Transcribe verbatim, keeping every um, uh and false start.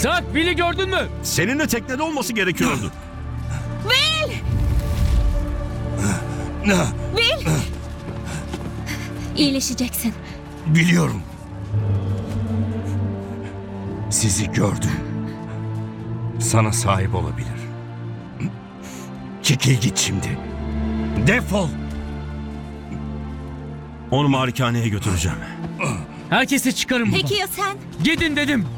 Zack, Bill'i gördün mü? Seninle teknede olması gerekiyordu. Will! Will! İyileşeceksin. Biliyorum. Sizi gördüm. Sana sahip olabilir. Çekil git şimdi. Defol. Onu malikaneye götüreceğim. Herkesi çıkarın buradan. Peki ya sen? Gidin dedim.